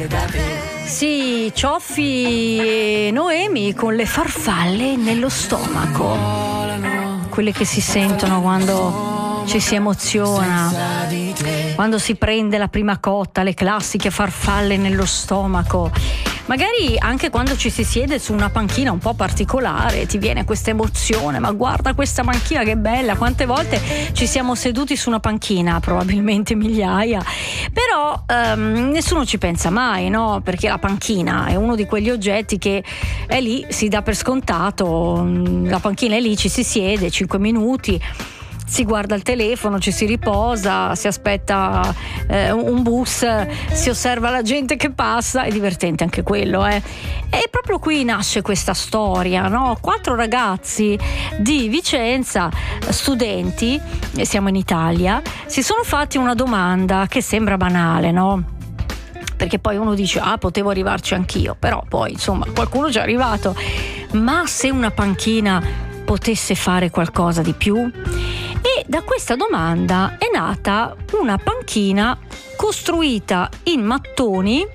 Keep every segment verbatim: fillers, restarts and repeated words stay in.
Sì, Cioffi e Noemi con le farfalle nello stomaco, quelle che si sentono quando ci si emoziona, quando si prende la prima cotta, le classiche farfalle nello stomaco. Magari anche quando ci si siede su una panchina un po' particolare ti viene questa emozione, ma guarda questa panchina che bella, quante volte ci siamo seduti su una panchina, probabilmente migliaia, però ehm, nessuno ci pensa mai, no? Perché la panchina è uno di quegli oggetti che è lì, si dà per scontato, la panchina è lì, ci si siede cinque minuti, si guarda il telefono, ci si riposa, si aspetta eh, un bus, si osserva la gente che passa, è divertente anche quello, eh. E proprio qui nasce questa storia, no? Quattro ragazzi di Vicenza, studenti, siamo in Italia, si sono fatti una domanda che sembra banale, no? Perché poi uno dice, ah, potevo arrivarci anch'io, però poi insomma qualcuno ci è arrivato. Ma se una panchina potesse fare qualcosa di più? E da questa domanda è nata una panchina costruita in mattoni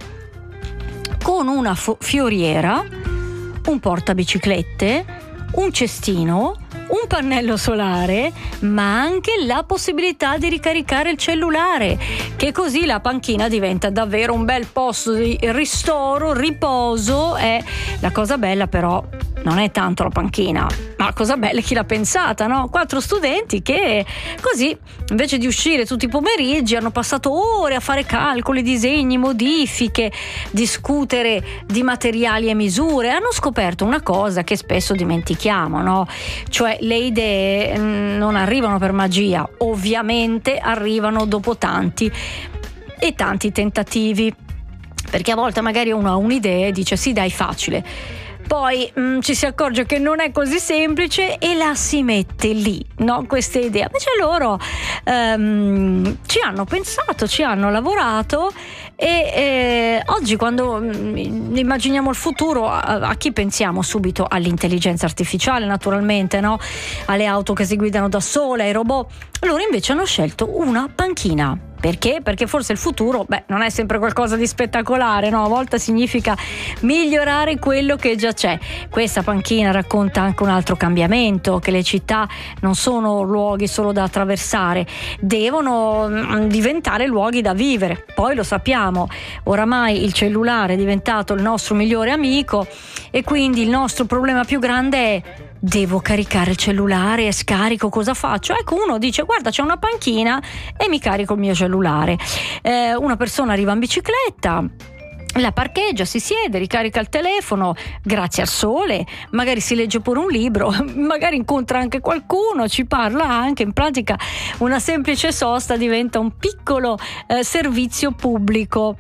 con una fo- fioriera, un portabiciclette, un cestino, un pannello solare, ma anche la possibilità di ricaricare il cellulare, che così la panchina diventa davvero un bel posto di ristoro, riposo. E la cosa bella però non è tanto la panchina, ma la cosa bella è chi l'ha pensata, no? Quattro studenti che così, invece di uscire tutti i pomeriggi, hanno passato ore a fare calcoli, disegni, modifiche, discutere di materiali e misure. Hanno scoperto una cosa che spesso dimentichiamo, no? Cioè le idee non arrivano per magia, ovviamente arrivano dopo tanti e tanti tentativi, perché a volte magari uno ha un'idea e dice sì dai, facile, poi mh, ci si accorge che non è così semplice e la si mette lì, no? Questa idea. Invece loro ehm, ci hanno pensato, ci hanno lavorato e eh, oggi quando mh, immaginiamo il futuro, a, a chi pensiamo subito? All'intelligenza artificiale, naturalmente, no? Alle auto che si guidano da sole, ai robot. Loro invece hanno scelto una panchina. Perché? Perché forse il futuro, beh, non è sempre qualcosa di spettacolare, no? A volte significa migliorare quello che già c'è. Questa panchina racconta anche un altro cambiamento, che le città non sono luoghi solo da attraversare, devono diventare luoghi da vivere. Poi lo sappiamo, oramai il cellulare è diventato il nostro migliore amico e quindi il nostro problema più grande è: devo caricare il cellulare e scarico, cosa faccio? Ecco, uno dice guarda c'è una panchina e mi carico il mio cellulare. Eh, una persona arriva in bicicletta, la parcheggia, si siede, ricarica il telefono grazie al sole, magari si legge pure un libro, magari incontra anche qualcuno, ci parla anche, in pratica una semplice sosta diventa un piccolo eh, servizio pubblico.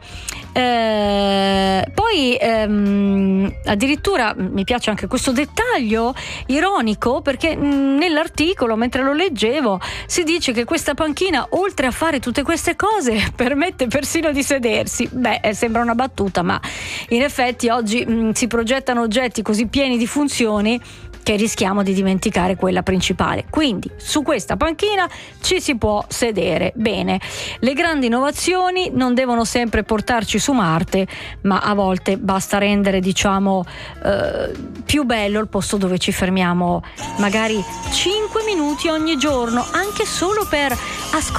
Eh, poi ehm, addirittura mi piace anche questo dettaglio ironico, perché mh, nell'articolo, mentre lo leggevo, si dice che questa panchina, oltre a fare tutte queste cose, permette persino di sedersi. Beh, eh, sembra una battuta, ma in effetti oggi mh, si progettano oggetti così pieni di funzioni che rischiamo di dimenticare quella principale. Quindi su questa panchina ci si può sedere. Bene, le grandi innovazioni non devono sempre portarci su Marte, ma a volte basta rendere, diciamo, eh, più bello il posto dove ci fermiamo magari cinque minuti ogni giorno, anche solo per ascoltare